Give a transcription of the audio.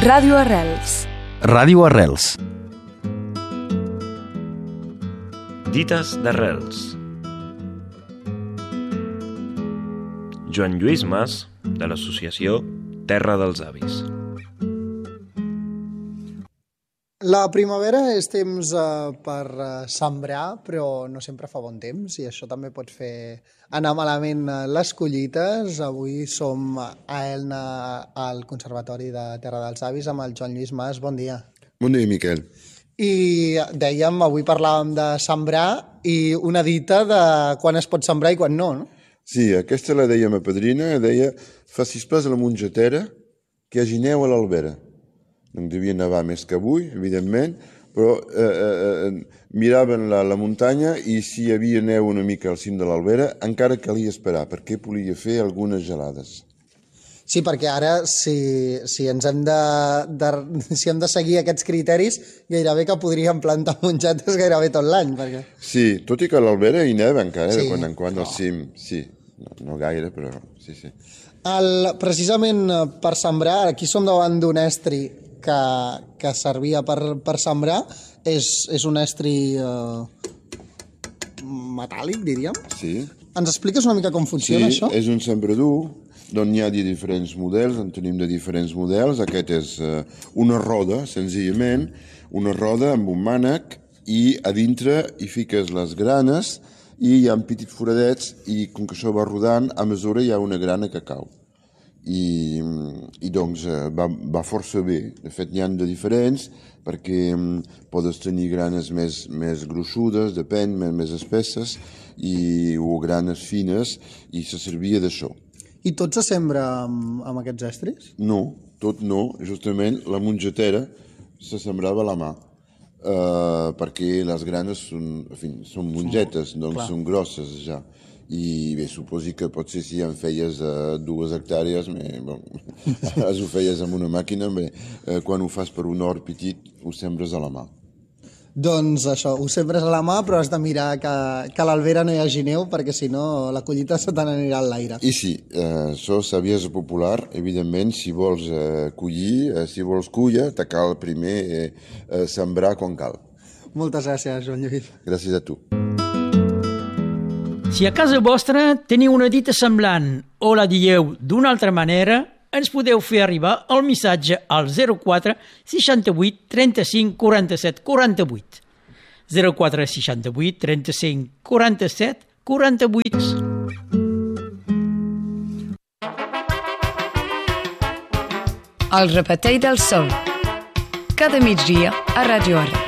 Ràdio Arrels. Ràdio Arrels. Dites d'Arrels. Joan Lluís Mas, de l'associació Terra dels Avis. La primavera és temps per sembrar, però no sempre fa bon temps, i això també pot fer anar malament les collites. Avui som a Elna, al Conservatori de Terra dels Avis, amb el Joan Lluís Mas. Bon dia. Bon dia, Miquel. I dèiem, avui parlàvem de sembrar i una dita de quan es pot sembrar i quan no, no? Sí, aquesta la deia ma padrina, deia: facis pas a la mongetera, que hi hagi neu a l'albera. No devia nevar més que avui, evidentment, però miraven la muntanya i si hi havia neu una mica al cim de l'albera, encara calia esperar, perquè podia fer algunes gelades. Sí, perquè ara, si ens hem de seguir aquests criteris, gairebé que podríem plantar mongetes gairebé tot l'any. Perquè... Sí, tot i que a l'albera hi neva encara, sí, de quan en quan al cim. Sí, no gaire, però sí, sí. Precisament per sembrar, aquí som davant d'un estri que servia per sembrar. És un estri metàl·lic, diríem. Sí. Ens expliques una mica com funciona això? Sí, és un sembrador d'on hi ha de diferents models, en tenim de diferents models. Aquest és una roda, senzillament, una roda amb un mànec, i a dintre hi fiques les granes i hi ha petits foradets, i com que això va rodant, a mesura hi ha una grana que cau. I doncs va força bé. De fet, n'hi ha de diferents, perquè podes tenir granes més gruixudes, depèn, més espesses, o granes fines, i se servia d'això. I tot se sembra amb aquests estris? No, tot no. Justament la mongetera se sembrava a la mà, perquè les granes són mongetes, doncs són grosses ja. I bé, suposi que potser si en feies 2 hectàrees, ho feies amb una màquina, quan ho fas per un hort petit, ho sembres a la mà. Doncs això, ho sembres a la mà, però has de mirar que a l'albera no hi hagi neu, perquè si no la collita se te n'anirà a l'aire. I sí, això saviesa popular, evidentment, si vols collir, si vols culla, te cal primer sembrar quan cal. Moltes gràcies, Joan Lluís. Gràcies a tu. Si a casa vostra teniu una dita semblant o la dieu d'una altra manera, ens podeu fer arribar el missatge al 04 68 35 47 48. 04 68 35 47 48. El repetell del sol. Cada migdia a Ràdio Arrels.